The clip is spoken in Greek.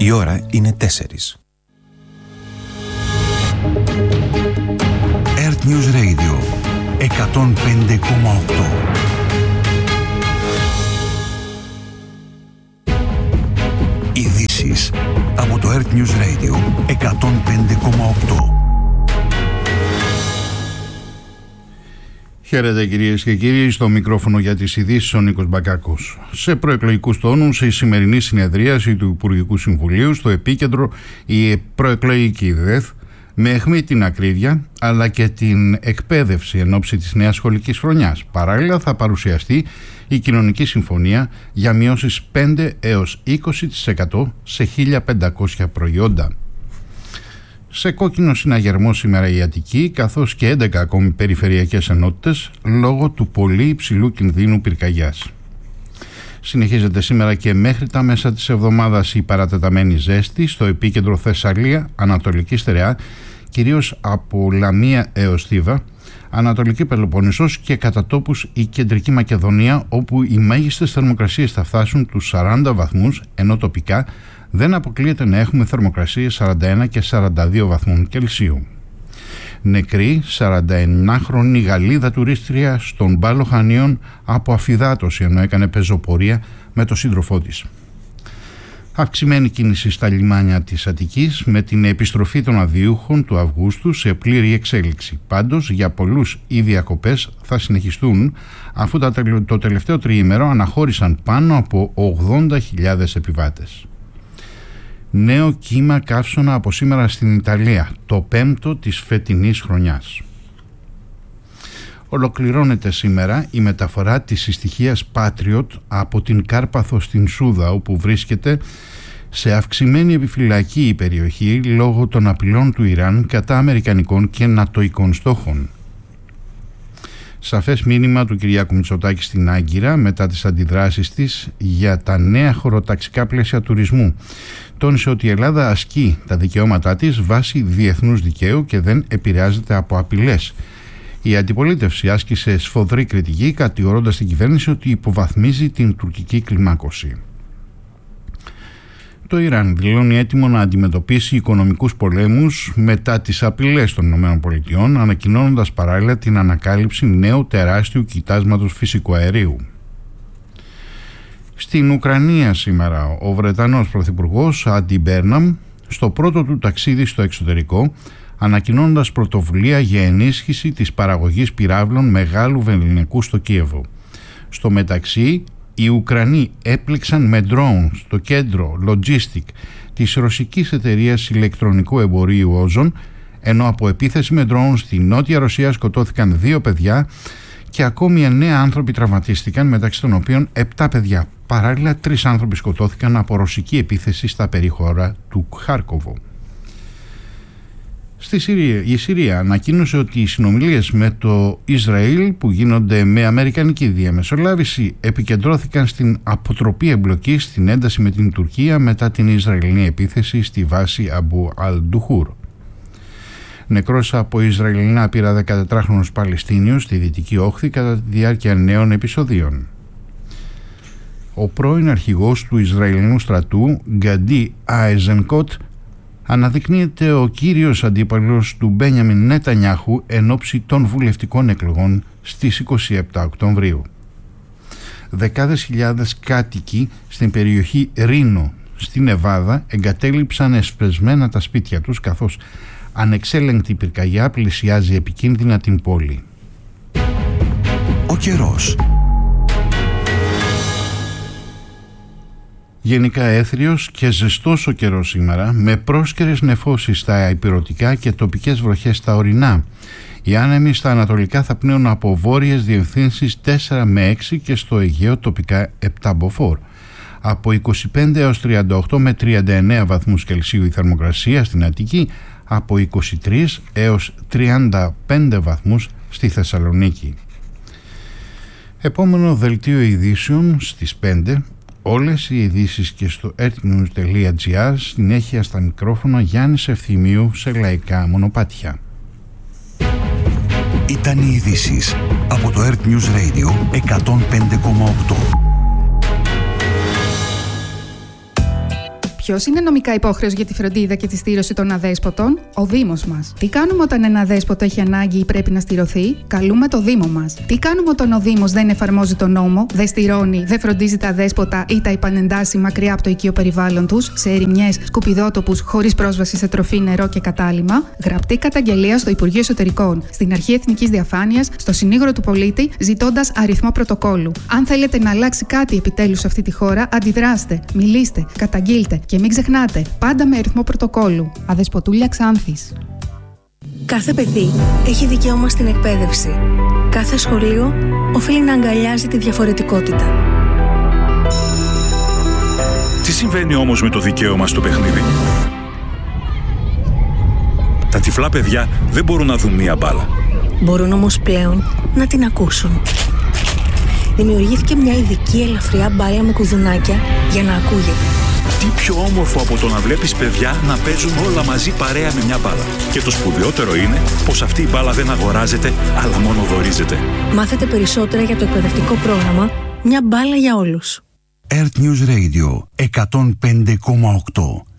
Η ώρα είναι 4. Earth News Radio 105,8. Ειδήσεις από το Earth News Radio 105,8. Χαίρετε κυρίες και κύριοι, στο μικρόφωνο για τις ειδήσεις ο Νίκος Μπακάκος. Σε προεκλογικούς τόνους η σημερινή συνεδρίαση του Υπουργικού Συμβουλίου, στο επίκεντρο η προεκλογική ΔΕΘ, με αιχμή την ακρίβεια αλλά και την εκπαίδευση εν ώψη της νέας σχολικής χρονιάς. Παράλληλα θα παρουσιαστεί η κοινωνική συμφωνία για μειώσεις 5 έως 20% σε 1.500 προϊόντα. Σε κόκκινο συναγερμό σήμερα η Αττική, καθώς και 11 ακόμη περιφερειακές ενότητες λόγω του πολύ υψηλού κινδύνου πυρκαγιάς. Συνεχίζεται σήμερα και μέχρι τα μέσα της εβδομάδας η παρατεταμένη ζέστη, στο επίκεντρο Θεσσαλία, Ανατολική Στερεά, κυρίως από Λαμία έως Θήβα, Ανατολική Πελοπόννησος και κατά τόπους η Κεντρική Μακεδονία, όπου οι μέγιστες θερμοκρασίες θα φτάσουν τους 40 βαθμούς, ενώ τοπικά δεν αποκλείεται να έχουμε θερμοκρασίες 41 και 42 βαθμών Κελσίου. Νεκρή 41χρονη Γαλλίδα τουρίστρια στον Πάλο Χανίων από αφυδάτωση ενώ έκανε πεζοπορία με τον σύντροφό της. Αυξημένη κίνηση στα λιμάνια της Αττικής με την επιστροφή των αδειούχων του Αυγούστου σε πλήρη εξέλιξη. Πάντως για πολλούς οι διακοπές θα συνεχιστούν, αφού το τελευταίο τριήμερο αναχώρησαν πάνω από 80.000 επιβάτες. Νέο κύμα καύσωνα από σήμερα στην Ιταλία, το 5ο της φετινής χρονιάς. Ολοκληρώνεται σήμερα η μεταφορά της συστοιχίας Patriot από την Κάρπαθο στην Σούδα, όπου βρίσκεται σε αυξημένη επιφυλακή η περιοχή λόγω των απειλών του Ιράν κατά αμερικανικών και νατοικών στόχων. Σαφές μήνυμα του Κυριάκου Μητσοτάκη στην Άγκυρα μετά τις αντιδράσεις της για τα νέα χωροταξικά πλαίσια τουρισμού. Τόνισε ότι η Ελλάδα ασκεί τα δικαιώματά της βάσει διεθνούς δικαίου και δεν επηρεάζεται από απειλές. Η αντιπολίτευση άσκησε σφοδρή κριτική, κατηγορώντας την κυβέρνηση ότι υποβαθμίζει την τουρκική κλιμάκωση. Το Ιράν δηλώνει έτοιμο να αντιμετωπίσει οικονομικούς πολέμους μετά τις απειλές των ΗΠΑ, ανακοινώνοντας παράλληλα την ανακάλυψη νέου τεράστιου κοιτάσματος φυσικού αερίου. Στην Ουκρανία σήμερα ο Βρετανός Πρωθυπουργός Άντι Μπέρναμ στο πρώτο του ταξίδι στο εξωτερικό, ανακοινώνοντας πρωτοβουλία για ενίσχυση της παραγωγής πυράβλων μεγάλου βεληνικού στο Κίεβο. Στο μεταξύ, οι Ουκρανοί έπληξαν με ντρόουν στο κέντρο logistic της ρωσικής εταιρείας ηλεκτρονικού εμπορίου Όζον, ενώ από επίθεση με ντρόουν στη Νότια Ρωσία σκοτώθηκαν 2 παιδιά και ακόμη 9 άνθρωποι τραυματίστηκαν, μεταξύ των οποίων 7 παιδιά. Παράλληλα, 3 άνθρωποι σκοτώθηκαν από ρωσική επίθεση στα περίχωρα του Χάρκοβο. Στη Συρία, η Συρία ανακοίνωσε ότι οι συνομιλίες με το Ισραήλ που γίνονται με αμερικανική διαμεσολάβηση επικεντρώθηκαν στην αποτροπή εμπλοκής στην ένταση με την Τουρκία μετά την Ισραηλινή επίθεση στη βάση Αμπού Αλ-Ντουχούρ. Νεκρός από Ισραηλινά πήρα 14χρονος Παλαιστίνιος στη Δυτική Όχθη κατά τη διάρκεια νέων επεισοδίων. Ο πρώην αρχηγός του Ισραηλινού στρατού, Γκαντί Άιζενκοτ, αναδεικνύεται ο κύριος αντίπαλος του Μπένιαμιν Νετανιάχου εν ώψη των βουλευτικών εκλογών στις 27 Οκτωβρίου. Δεκάδες χιλιάδες κάτοικοι στην περιοχή Ρίνο στη Νεβάδα εγκατέλειψαν εσπεσμένα τα σπίτια τους, καθώς ανεξέλεγκτη πυρκαγιά πλησιάζει επικίνδυνα την πόλη. Ο καιρός. Γενικά έθριος και ζεστός ο καιρός σήμερα, με πρόσκαιρες νεφώσεις στα ηπειρωτικά και τοπικές βροχές στα ορεινά. Οι άνεμοι στα ανατολικά θα πνέουν από βόρειες διευθύνσεις 4 με 6 και στο Αιγαίο τοπικά 7 μποφόρ. Από 25 έως 38 με 39 βαθμούς Κελσίου η θερμοκρασία στην Αττική, από 23 έως 35 βαθμούς στη Θεσσαλονίκη. Επόμενο δελτίο ειδήσεων στις 5. Όλες οι ειδήσεις και στο earthnews.gr, συνέχεια στα μικρόφωνα Γιάννης Ευθυμίου σε λαϊκά μονοπάτια. Ήταν οι ειδήσεις από το Earth News Radio 105,8. Ποιος είναι νομικά υπόχρεος για τη φροντίδα και τη στήρωση των αδέσποτων? Ο Δήμος μας. Τι κάνουμε όταν ένα αδέσποτο έχει ανάγκη ή πρέπει να στηρωθεί? Καλούμε το Δήμο μας. Τι κάνουμε όταν ο Δήμος δεν εφαρμόζει τον νόμο, δεν στηρώνει, δεν φροντίζει τα αδέσποτα ή τα επανεντάσσει μακριά από το οικείο περιβάλλον τους, σε ερημιές, σκουπιδότοπους, χωρίς πρόσβαση σε τροφή, νερό και κατάλυμμα? Γραπτή καταγγελία στο Υπουργείο Εσωτερικών, στην Αρχή Εθνικής Διαφάνειας, στο Συνήγορο του Πολίτη, ζητώντας αριθμό πρωτοκόλλου. Αν θέλετε να αλλάξει κάτι επιτέλους σε αυτή τη χώρα, αντιδράστε, μιλήστε, καταγγείλτε και μην ξεχνάτε, πάντα με αριθμό πρωτοκόλλου. Αδεσποτούλια Ξάνθης. Κάθε παιδί έχει δικαίωμα στην εκπαίδευση. Κάθε σχολείο οφείλει να αγκαλιάζει τη διαφορετικότητα. Τι συμβαίνει όμως με το δικαίωμα στο παιχνίδι? Τα τυφλά παιδιά δεν μπορούν να δουν μία μπάλα. Μπορούν όμως πλέον να την ακούσουν. Δημιουργήθηκε μια ειδική ελαφριά μπάλα με κουδουνάκια για να ακούγεται. Τι πιο όμορφο από το να βλέπεις παιδιά να παίζουν όλα μαζί παρέα με μια μπάλα. Και το σπουδαιότερο είναι πως αυτή η μπάλα δεν αγοράζεται, αλλά μόνο δωρίζεται. Μάθετε περισσότερα για το εκπαιδευτικό πρόγραμμα «Μια μπάλα για όλους». Earth News Radio 105,8.